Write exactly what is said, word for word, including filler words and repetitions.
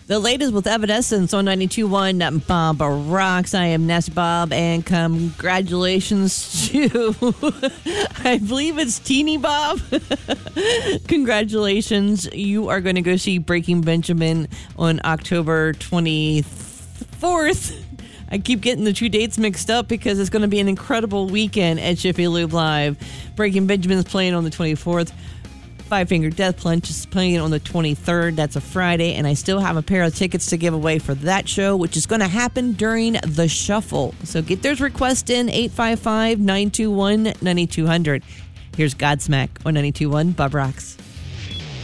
The latest with Evanescence on ninety-two point one Bob Rocks. I am Ness Bob, and congratulations to, I believe it's Teeny Bob. Congratulations. You are going to go see Breaking Benjamin on October twenty-fourth. I keep getting the two dates mixed up because it's going to be an incredible weekend at Jiffy Lube Live. Breaking Benjamin is playing on the twenty-fourth. Five Finger Death Punch is playing on the twenty-third. That's a Friday, and I still have a pair of tickets to give away for that show, which is going to happen during the Shuffle. So get those requests in, eight five five, nine two one, nine two zero zero. Here's Godsmack on ninety-two point one Bob Rocks.